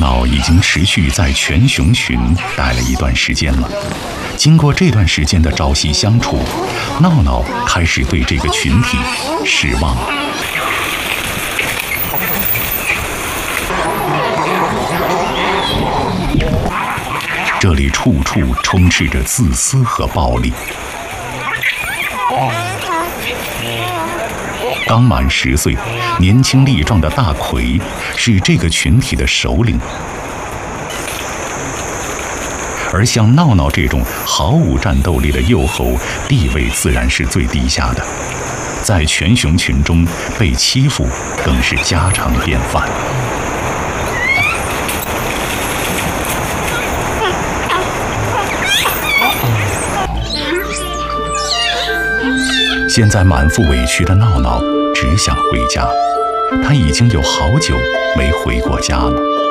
闹已经持续在全熊群待了一段时间了。经过这段时间的朝夕相处，闹闹开始对这个群体失望了。这里处处充斥着自私和暴力。刚满10岁、年轻力壮的大奎是这个群体的首领，而像闹闹这种毫无战斗力的幼猴，地位自然是最低下的，在全熊群中被欺负更是家常便饭。现在满腹委屈的闹闹只想回家，他已经有好久没回过家了。